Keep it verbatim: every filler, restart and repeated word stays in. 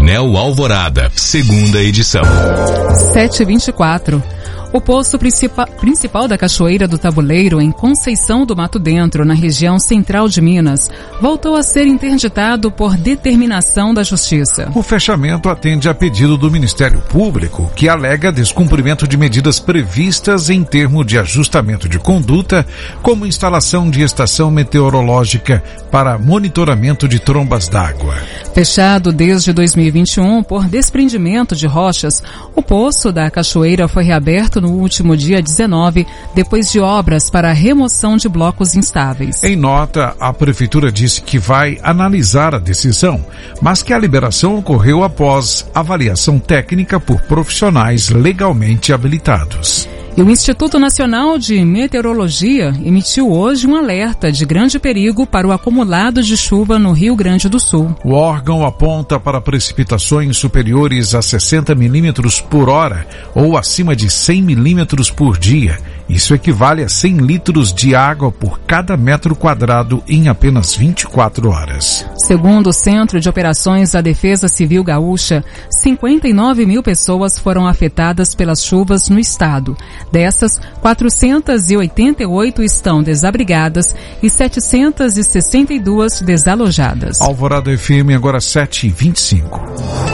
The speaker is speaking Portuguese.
Anel Alvorada, segunda edição. sete e vinte e quatro. O poço principal, principal da Cachoeira do Tabuleiro, em Conceição do Mato Dentro, na região central de Minas, voltou a ser interditado por determinação da Justiça. O fechamento atende a pedido do Ministério Público, que alega descumprimento de medidas previstas em termo de ajustamento de conduta, como instalação de estação meteorológica para monitoramento de trombas d'água. Fechado desde dois mil e vinte e um por desprendimento de rochas, o poço da Cachoeira foi reaberto no último dia dezenove, depois de obras para a remoção de blocos instáveis. Em nota, a Prefeitura disse que vai analisar a decisão, mas que a liberação ocorreu após avaliação técnica por profissionais legalmente habilitados. E o Instituto Nacional de Meteorologia emitiu hoje um alerta de grande perigo para o acumulado de chuva no Rio Grande do Sul. O órgão aponta para precipitações superiores a sessenta milímetros por hora ou acima de cem milímetros por dia. Isso equivale a cem litros de água por cada metro quadrado em apenas vinte e quatro horas. Segundo o Centro de Operações da Defesa Civil Gaúcha, cinquenta e nove mil pessoas foram afetadas pelas chuvas no estado. Dessas, quatrocentas e oitenta e oito estão desabrigadas e setecentas e sessenta e duas desalojadas. Alvorada F M, agora sete e vinte e cinco.